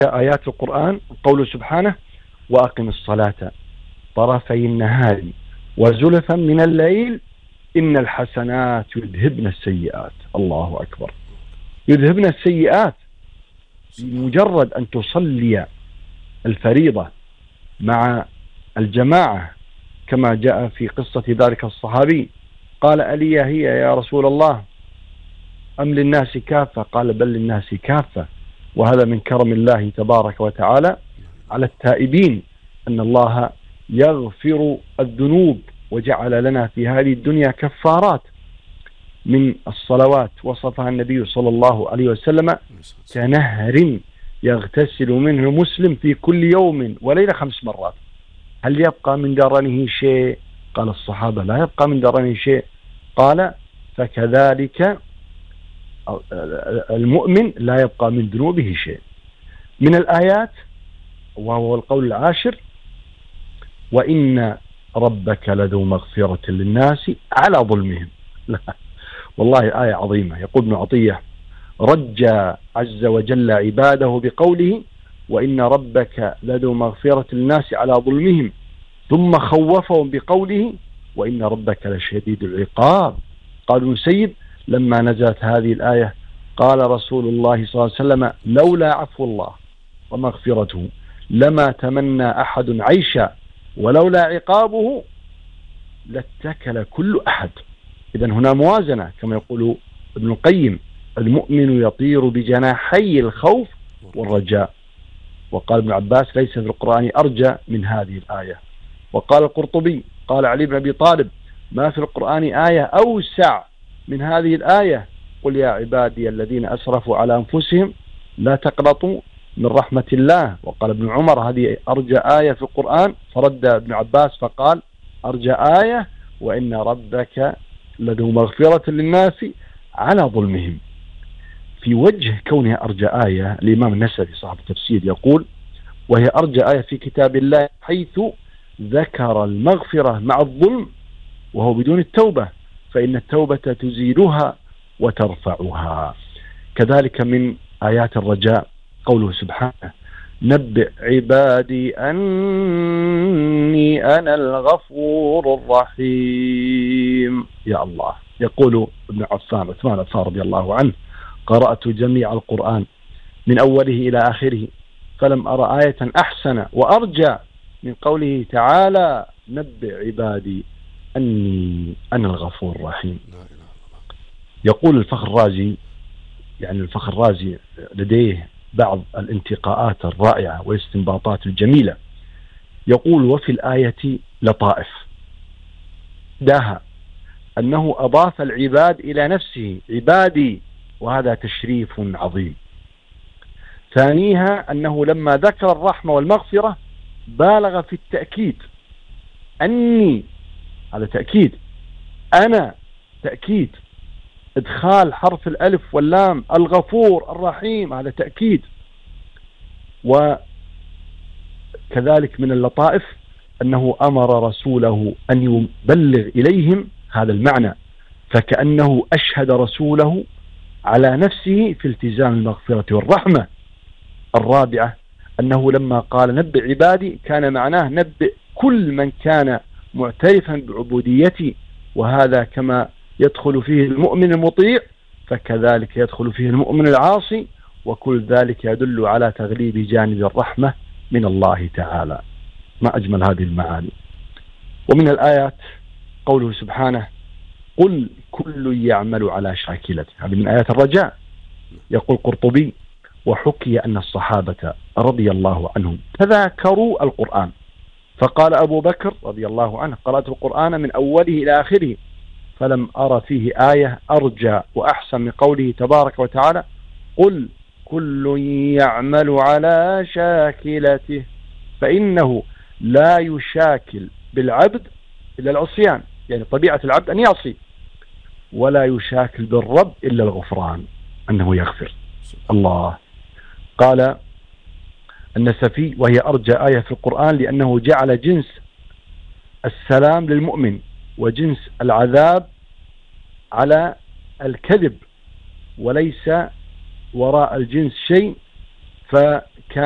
آيات القرآن قوله سبحانه: وأقم الصلاة طرفي النهار وزلفا من الليل إن الحسنات يذهبن السيئات. الله أكبر، يذهبن السيئات. بمجرد أن تصلي الفريضة مع الجماعة كما جاء في قصة ذلك الصحابي، قال: ألي هي يا رسول الله أم للناس كافة؟ قال: بل للناس كافة. وهذا من كرم الله تبارك وتعالى على التائبين، أن الله يغفر الذنوب وجعل لنا في هذه الدنيا كفارات من الصلوات، وصفها النبي صلى الله عليه وسلم كنهر يغتسل منه المسلم في كل يوم وليلة 5 مرات. هل يبقى من درنه شيء؟ قال الصحابة: لا يبقى من درنه شيء. قال: فكذلك المؤمن لا يبقى من ذنوبه شيء. من الآيات وهو القول العاشر: وإن ربك لذو مغفرة للناس على ظلمهم. لا والله آية عظيمة. يقول ابن عطية: رجى عز وجل عباده بقوله: وإن ربك لذو مغفرة للناس على ظلمهم، ثم خوفهم بقوله: وإن ربك لشديد العقاب. قال ابن سيد: لما نزلت هذه الآية قال رسول الله صلى الله عليه وسلم: لولا عفو الله ومغفرته لما تمنى أحد عيشا، ولولا عقابه لاتكل كل أحد. إذن هنا موازنة كما يقول ابن القيم: المؤمن يطير بجناحي الخوف والرجاء. وقال ابن عباس: ليس في القرآن أرجى من هذه الآية. وقال القرطبي: قال علي بن أبي طالب: ما في القرآن آية أوسع من هذه الآية: قل يا عبادي الذين أسرفوا على أنفسهم لا تقنطوا من رحمة الله. وقال ابن عمر: هذه أرجى آية في القرآن. فرد ابن عباس فقال: أرجى آية وإن ربك لذو مغفرة للناس على ظلمهم. في وجه كونها أرجى آية، الإمام النسفي صاحب التفسير يقول: وهي أرجى آية في كتاب الله حيث ذكر المغفرة مع الظلم وهو بدون التوبة، فإن التوبة تزيلها وترفعها. كذلك من آيات الرجاء قوله سبحانه: نبئ عبادي أني أنا الغفور الرحيم. يا الله. يقول ابن عثمان رضي الله عنه: قرأت جميع القرآن من أوله إلى آخره فلم أرى آية أحسن وأرجى من قوله تعالى: نبئ عبادي أني أنا الغفور الرحيم. يقول الفخر الرازي، يعني الفخر الرازي لديه بعض الانتقاءات الرائعة والاستنباطات الجميلة. يقول: وفي الآية لطائف داها أنه أضاف العباد إلى نفسه، عبادي، وهذا تشريف عظيم. ثانيها أنه لما ذكر الرحمة والمغفرة بالغ في التأكيد. أني، هذا تأكيد. أنا، تأكيد. إدخال حرف الألف واللام. الغفور الرحيم، هذا تأكيد. وكذلك من اللطائف أنه أمر رسوله أن يبلغ إليهم هذا المعنى، فكأنه أشهد رسوله على نفسه في التزام المغفرة والرحمة. الرابعة أنه لما قال نبئ عبادي كان معناه نبئ كل من كان معترفا بعبوديتي، وهذا كما يدخل فيه المؤمن المطيع فكذلك يدخل فيه المؤمن العاصي، وكل ذلك يدل على تغليب جانب الرحمة من الله تعالى. ما أجمل هذه المعاني. ومن الآيات قوله سبحانه: قل كل يعمل على شاكلته. هذه من آيات الرجاء. يقول قرطبي: وحكي أن الصحابة رضي الله عنهم تذاكروا القرآن، فقال أبو بكر رضي الله عنه: قرأت القرآن من أوله إلى آخره فلم أرى فيه آية أرجى وأحسن من قوله تبارك وتعالى: قل كل يعمل على شاكلته، فإنه لا يشاكل بالعبد إلا العصيان، يعني طبيعة العبد أن يعصي، ولا يشاكل بالرب إلا الغفران، أنه يغفر. الله. قال النسفي: وهي أرجى آية في القرآن لأنه جعل جنس السلام للمؤمن وجنس العذاب على الكذب، وليس وراء الجنس شيء، فلا